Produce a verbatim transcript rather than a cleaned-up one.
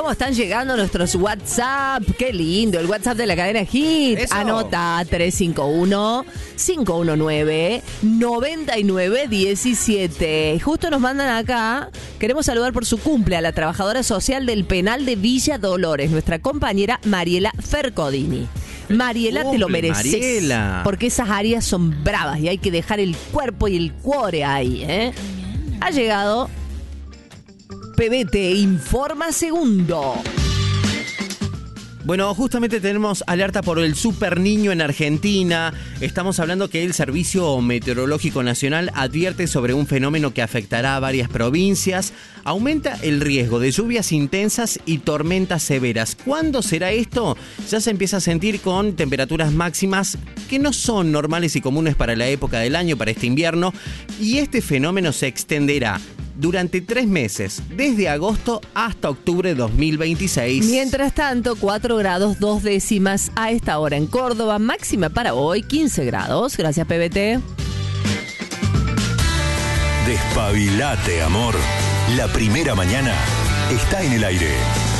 cómo están llegando nuestros WhatsApp. Qué lindo, el WhatsApp de la cadena Hit. Eso. Anota tres cinco uno, cinco uno nueve, nueve nueve uno siete. Justo nos mandan acá. Queremos saludar por su cumple a la trabajadora social del penal de Villa Dolores, nuestra compañera Mariela Fercodini. Mariela, Cumple, te lo mereces. Mariela. Porque esas áreas son bravas y hay que dejar el cuerpo y el cuore ahí, ¿eh? Ha llegado P B T Informa Segundo. Bueno, justamente tenemos alerta por el Super Niño en Argentina. Estamos hablando que el Servicio Meteorológico Nacional advierte sobre un fenómeno que afectará a varias provincias. Aumenta el riesgo de lluvias intensas y tormentas severas. ¿Cuándo será esto? Ya se empieza a sentir con temperaturas máximas que no son normales y comunes para la época del año, para este invierno. Y este fenómeno se extenderá durante tres meses, desde agosto hasta octubre de dos mil veintiséis. Mientras tanto, cuatro grados dos décimas a esta hora en Córdoba. Máxima para hoy, quince grados. Gracias, P B T. Despabilate, amor. La primera mañana está en el aire.